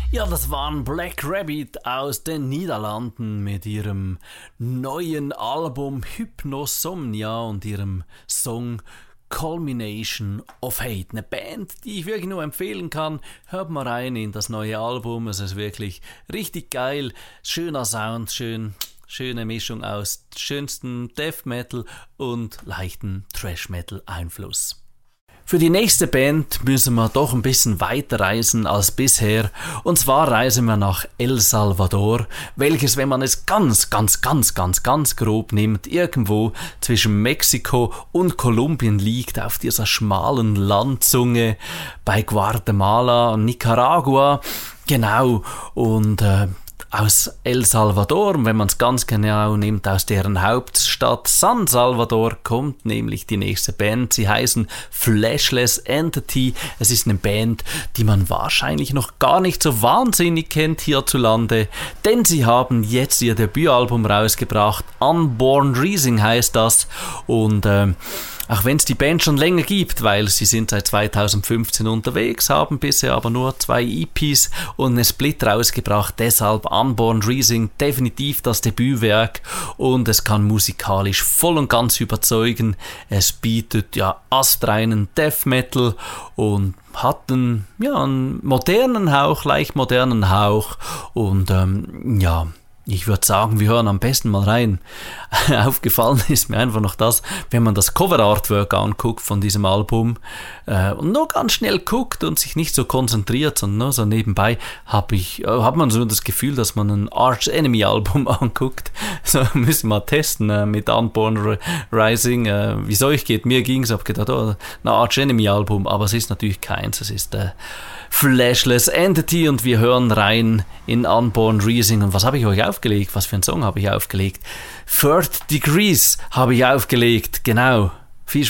Ja, das waren Black Rabbit aus den Niederlanden mit ihrem neuen Album Hypnosomnia und ihrem Song Culmination of Hate. Eine Band, die ich wirklich nur empfehlen kann. Hört mal rein in das neue Album. Es ist wirklich richtig geil. Schöner Sound, schöne Mischung aus schönsten Death Metal und leichten Thrash Metal Einfluss. Für die nächste Band müssen wir doch ein bisschen weiter reisen als bisher. Und zwar reisen wir nach El Salvador, welches, wenn man es ganz grob nimmt, irgendwo zwischen Mexiko und Kolumbien liegt, auf dieser schmalen Landzunge bei Guatemala und Nicaragua. Genau, und aus El Salvador, wenn man es ganz genau nimmt, aus deren Hauptstadt San Salvador, kommt nämlich die nächste Band. Sie heißen Fleshless Entity. Es ist eine Band, die man wahrscheinlich noch gar nicht so wahnsinnig kennt hierzulande, denn sie haben jetzt ihr Debütalbum rausgebracht. Unborn Rising heißt das, und auch wenn es die Band schon länger gibt, weil sie sind seit 2015 unterwegs, haben bisher aber nur 2 EPs und eine Split rausgebracht, deshalb Unborn Rising definitiv das Debütwerk, und es kann musikalisch voll und ganz überzeugen. Es bietet ja astreinen Death Metal und hat einen modernen Hauch, leicht modernen Hauch, und ich würde sagen, wir hören am besten mal rein. Aufgefallen ist mir einfach noch das, wenn man das Cover-Artwork anguckt von diesem Album und nur ganz schnell guckt und sich nicht so konzentriert, sondern nur so nebenbei, hat man so das Gefühl, dass man ein Arch Enemy-Album anguckt. So müssen wir mal testen mit Unborn Rising. Wie es euch geht, mir ging es, habe gedacht, ein Arch Enemy-Album, aber es ist natürlich keins, es ist Fleshless Entity, und wir hören rein in Unborn Rising. Und was habe ich euch aufgelegt? Was für einen Song habe ich aufgelegt? Third Degrees habe ich aufgelegt, genau.